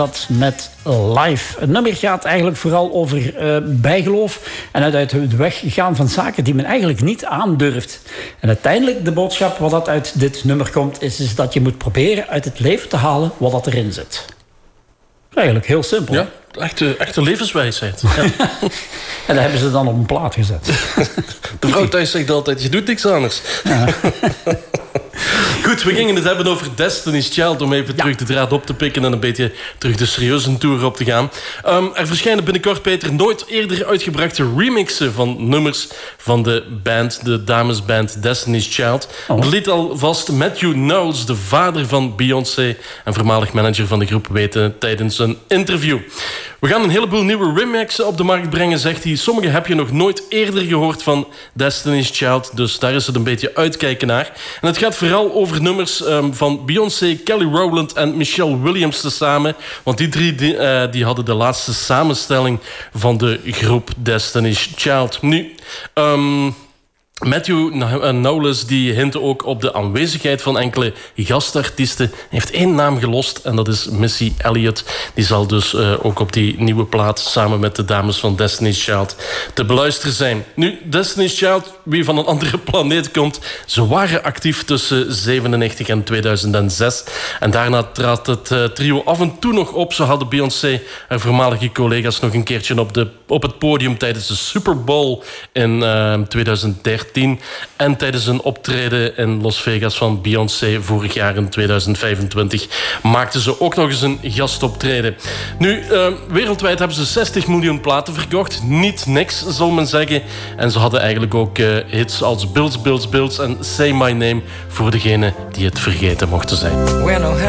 dat met Live. Het nummer gaat eigenlijk vooral over bijgeloof en uit het weggaan van zaken die men eigenlijk niet aandurft. En uiteindelijk de boodschap wat dat uit dit nummer komt, is dat je moet proberen uit het leven te halen wat dat erin zit. Eigenlijk heel simpel. Ja, echte levenswijsheid. Ja. En dat hebben ze dan op een plaat gezet. De vrouw thuis zegt altijd, je doet niks anders. Ja. Goed, we gingen het hebben over Destiny's Child, om even terug de draad op te pikken en een beetje terug de serieuze tour op te gaan. Er verschijnen binnenkort, Peter, nooit eerder uitgebrachte remixen van nummers van de band, de damesband Destiny's Child. Dat liet alvast Matthew Knowles, de vader van Beyoncé en voormalig manager van de groep, weten tijdens een interview. We gaan een heleboel nieuwe remixen op de markt brengen, zegt hij. Sommige heb je nog nooit eerder gehoord van Destiny's Child, dus daar is het een beetje uitkijken naar. En het gaat vooral over nummers van Beyoncé, Kelly Rowland en Michelle Williams tezamen. Want die drie die hadden de laatste samenstelling van de groep Destiny's Child. Nu, Matthew Knowles die hintte ook op de aanwezigheid van enkele gastartiesten. Hij heeft één naam gelost en dat is Missy Elliott. Die zal dus ook op die nieuwe plaat samen met de dames van Destiny's Child te beluisteren zijn. Nu, Destiny's Child, wie van een andere planeet komt, ze waren actief tussen 1997 en 2006. En daarna trad het trio af en toe nog op. Zo hadden Beyoncé haar voormalige collega's nog een keertje op het podium tijdens de Super Bowl in 2013. En tijdens een optreden in Las Vegas van Beyoncé vorig jaar in 2025 maakten ze ook nog eens een gastoptreden. Nu, wereldwijd hebben ze 60 miljoen platen verkocht. Niet niks, zal men zeggen. En ze hadden eigenlijk ook hits als Bills, Bills, Bills en Say My Name voor degenen die het vergeten mochten zijn.